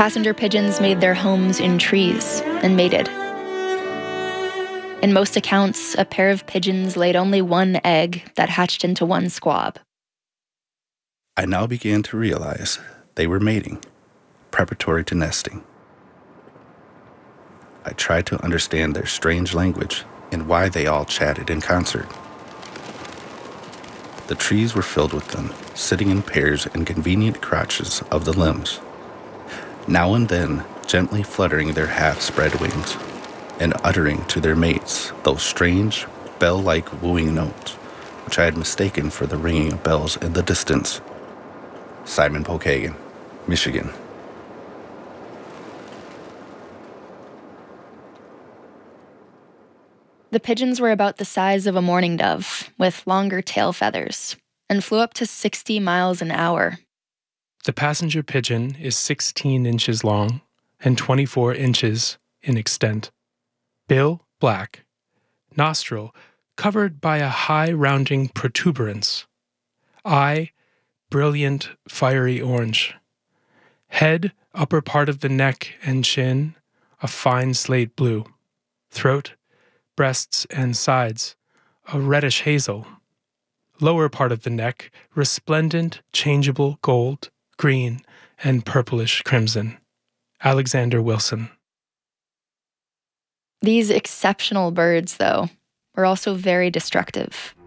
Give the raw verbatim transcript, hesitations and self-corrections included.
Passenger pigeons made their homes in trees and mated. In most accounts, a pair of pigeons laid only one egg that hatched into one squab. I now began to realize they were mating, preparatory to nesting. I tried to understand their strange language and why they all chatted in concert. The trees were filled with them, sitting in pairs in convenient crotches of the limbs, now and then gently fluttering their half-spread wings and uttering to their mates those strange, bell-like wooing notes, which I had mistaken for the ringing of bells in the distance. Simon Pokagon, Michigan. The pigeons were about the size of a mourning dove, with longer tail feathers, and flew up to sixty miles an hour. The passenger pigeon is sixteen inches long and twenty-four inches in extent. Bill, black. Nostril, covered by a high rounding protuberance. Eye, brilliant fiery orange. Head, upper part of the neck and chin, a fine slate blue. Throat, breasts and sides, a reddish hazel. Lower part of the neck, resplendent, changeable gold, green, and purplish crimson. Alexander Wilson. These exceptional birds, though, were also very destructive.